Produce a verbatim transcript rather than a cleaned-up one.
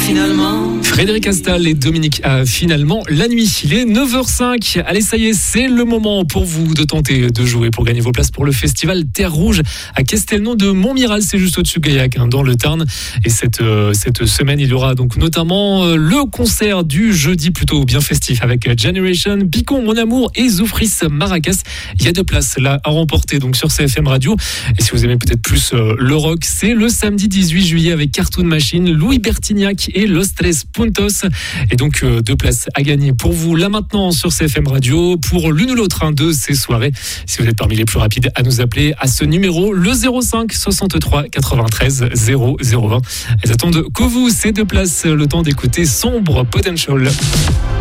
finalement. Frédéric Astal et Dominique A, finalement, la nuit, il est neuf heures cinq. Allez, ça y est, c'est le moment pour vous de tenter de jouer pour gagner vos places pour le festival Terre Rouge à Castelnau de Montmiral. C'est juste au-dessus de Gaillac, hein, dans le Tarn. Et cette, euh, cette semaine, il y aura donc notamment euh, le concert du jeudi plutôt bien festif avec Generation, Picon, Mon Amour et Zoufris Maracas. Il y a deux places là à remporter donc sur C F M Radio. Et si vous aimez peut-être plus euh, le rock, c'est le samedi dix-huit juillet avec Cartoon Machine, Louis Bertignac et Los Tres Puntos. Et donc euh, deux places à gagner pour vous là maintenant sur C F M Radio pour l'une ou l'autre hein, de ces soirées. Si vous êtes parmi les plus rapides à nous appeler à ce numéro, le zéro cinq soixante-trois quatre-vingt-treize zéro zéro vingt. Elles attendent que vous, ces deux places, le temps d'écouter Sombre Potential.